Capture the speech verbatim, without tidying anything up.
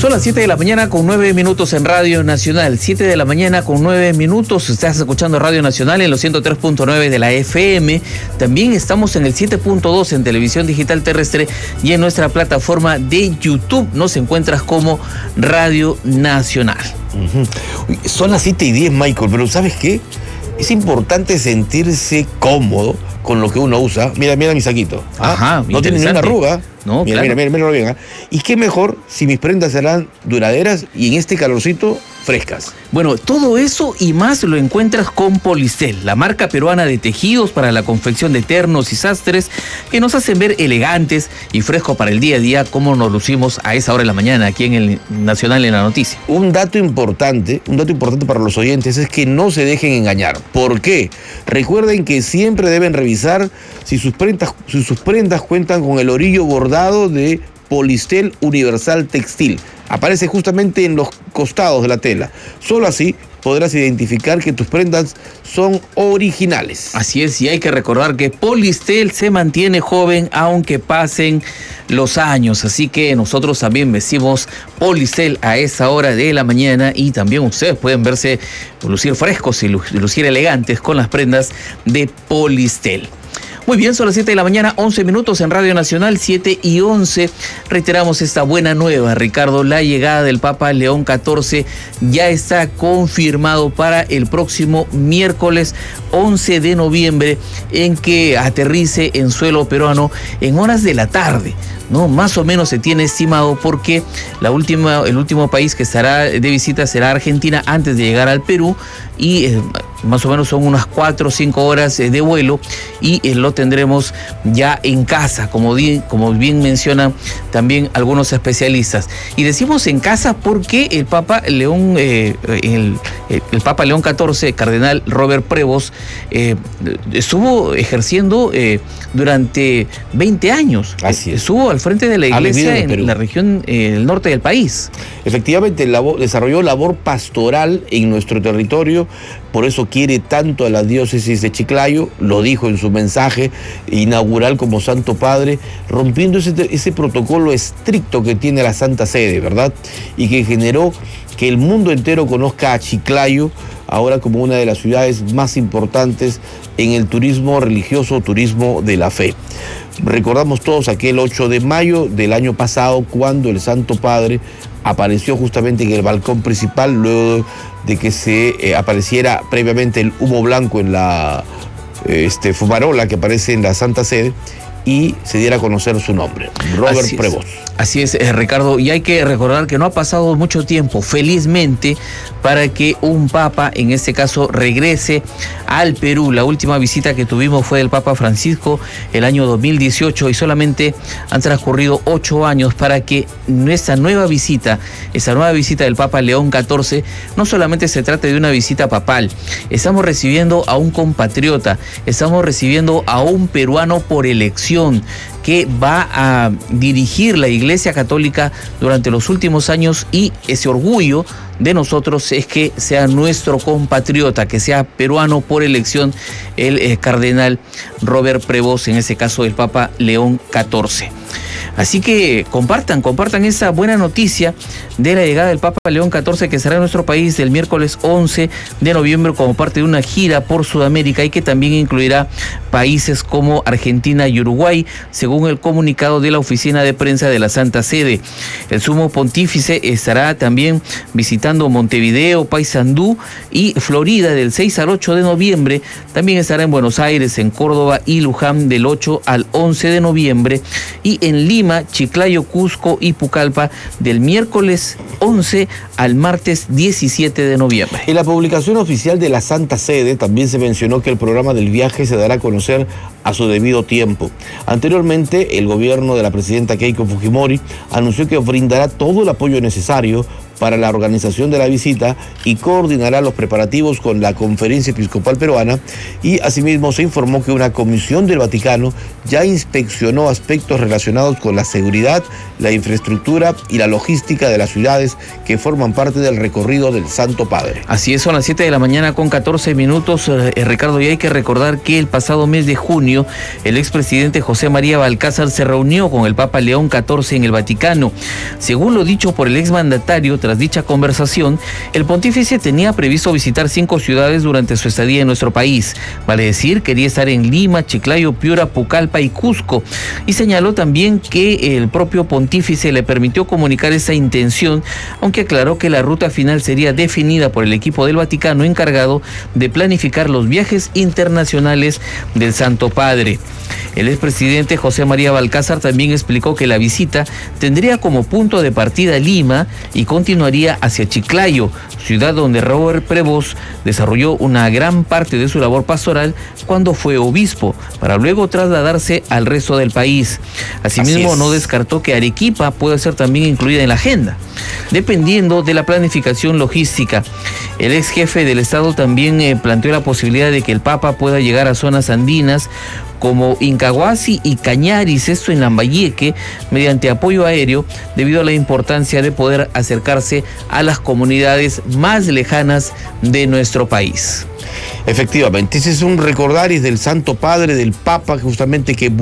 Son las siete de la mañana con nueve minutos en Radio Nacional. siete de la mañana con nueve minutos. Estás escuchando Radio Nacional en los ciento tres punto nueve de la F M. También estamos en el siete punto dos en televisión digital terrestre y en nuestra plataforma de YouTube nos encuentras como Radio Nacional. Uh-huh. Son las siete y diez, Michael, pero ¿sabes qué? Es importante sentirse cómodo con lo que uno usa. Mira, mira mi saquito. ¿Ah? Ajá, no tiene ni una arruga. No, mira, claro. mira, mira, mira bien. ¿Ah? Y qué mejor si mis prendas serán duraderas y en este calorcito frescas. Bueno, todo eso y más lo encuentras con Polistel, la marca peruana de tejidos para la confección de ternos y sastres que nos hacen ver elegantes y frescos para el día a día, como nos lucimos a esa hora de la mañana aquí en el Nacional en la Noticia. Un dato importante, un dato importante para los oyentes es que no se dejen engañar. ¿Por qué? Recuerden que siempre deben revisar si sus prendas, si sus prendas cuentan con el orillo bordado de Polistel Universal Textil. Aparece justamente en los costados de la tela. Solo así podrás identificar que tus prendas son originales. Así es, y hay que recordar que Polistel se mantiene joven aunque pasen los años, así que nosotros también vestimos Polistel a esa hora de la mañana y también ustedes pueden verse, lucir frescos y lucir elegantes con las prendas de Polistel. Muy bien, son las siete de la mañana, once minutos en Radio Nacional, siete y once. Reiteramos esta buena nueva, Ricardo. La llegada del Papa León catorce ya está confirmado para el próximo miércoles once de noviembre, en que aterrice en suelo peruano en horas de la tarde, ¿no? Más o menos se tiene estimado porque la última, el último país que estará de visita será Argentina antes de llegar al Perú y eh, más o menos son unas cuatro o cinco horas eh, de vuelo y eh, lo tendremos ya en casa, como, di, como bien mencionan también algunos especialistas. Y decimos en casa porque el Papa León, eh, el, el Papa León catorce, Cardenal Robert Prevost, eh, estuvo ejerciendo eh, durante veinte años. Así es. Estuvo al frente de la iglesia en, en la región eh, del norte del país. Efectivamente, labor, desarrolló labor pastoral en nuestro territorio, por eso quiere tanto a la diócesis de Chiclayo, lo dijo en su mensaje inaugural como Santo Padre, rompiendo ese, ese protocolo estricto que tiene la Santa Sede, ¿verdad? Y que generó que el mundo entero conozca a Chiclayo ahora como una de las ciudades más importantes en el turismo religioso, turismo de la fe. Recordamos todos aquel ocho de mayo del año pasado, cuando el Santo Padre apareció justamente en el balcón principal, luego de que se eh, apareciera previamente el humo blanco en la este, fumarola que aparece en la Santa Sede, y se diera a conocer su nombre, Robert Así Prevost. Así es, eh, Ricardo, y hay que recordar que no ha pasado mucho tiempo, felizmente, para que un papa, en este caso, regrese al Perú. La última visita que tuvimos fue del Papa Francisco el año dos mil dieciocho y solamente han transcurrido ocho años para que nuestra nueva visita, esa nueva visita del Papa León catorce, no solamente se trate de una visita papal, estamos recibiendo a un compatriota, estamos recibiendo a un peruano por elección, que va a dirigir la Iglesia Católica durante los últimos años, y ese orgullo de nosotros es que sea nuestro compatriota, que sea peruano por elección, el eh, cardenal Robert Prevost, en ese caso el Papa León catorce. Así que compartan, compartan esa buena noticia de la llegada del Papa León catorce, que será en nuestro país el miércoles once de noviembre como parte de una gira por Sudamérica y que también incluirá países como Argentina y Uruguay, según el comunicado de la oficina de prensa de la Santa Sede. El sumo pontífice estará también visitando Montevideo, Paysandú y Florida del seis al ocho de noviembre. También estará en Buenos Aires, en Córdoba y Luján del ocho al once de noviembre, y en Lima, Chiclayo, Cusco y Pucallpa del miércoles once al martes diecisiete de noviembre. En la publicación oficial de la Santa Sede también se mencionó que el programa del viaje se dará a conocer a su debido tiempo. Anteriormente, el gobierno de la presidenta Keiko Fujimori anunció que brindará todo el apoyo necesario para la organización de la visita y coordinará los preparativos con la Conferencia Episcopal Peruana, y asimismo se informó que una comisión del Vaticano ya inspeccionó aspectos relacionados con la seguridad, la infraestructura y la logística de las ciudades que forman parte del recorrido del Santo Padre. Así es, son las siete de la mañana con catorce minutos, eh, Ricardo, y hay que recordar que el pasado mes de junio el expresidente José María Balcázar se reunió con el Papa León catorce en el Vaticano. Según lo dicho por el exmandatario, tras dicha conversación, el pontífice tenía previsto visitar cinco ciudades durante su estadía en nuestro país. Vale decir, quería estar en Lima, Chiclayo, Piura, Pucallpa y Cusco. Y señaló también que el propio pontífice le permitió comunicar esa intención, aunque aclaró que la ruta final sería definida por el equipo del Vaticano encargado de planificar los viajes internacionales del Santo Padre. El expresidente José María Balcázar también explicó que la visita tendría como punto de partida Lima y continuaría hacia Chiclayo, ciudad donde Robert Prevost desarrolló una gran parte de su labor pastoral cuando fue obispo, para luego trasladarse al resto del país. Asimismo, no descartó que Arequipa pueda ser también incluida en la agenda, dependiendo de la planificación logística. El ex jefe del Estado también eh, planteó la posibilidad de que el Papa pueda llegar a zonas andinas como Incahuasi y Cañaris, esto en Lambayeque, mediante apoyo aéreo, debido a la importancia de poder acercarse a las comunidades más lejanas de nuestro país. Efectivamente, ese es un recordaris del Santo Padre, del Papa, justamente que